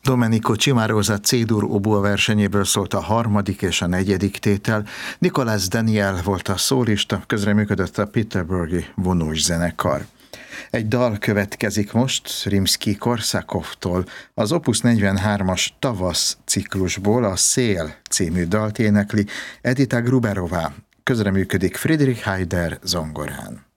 Domenico Cimarosa C-dur oboe versenyéből szólt a harmadik és a negyedik tétel. Nicolas Daniel volt a szólista, közreműködött a Petersburgi vonós zenekar. Egy dal következik most Rimszkij-Korsakovtól, az Opus 43-as tavasz ciklusból a Szél című dalt énekli Edita Gruberová, közreműködik Friedrich Heider zongorán.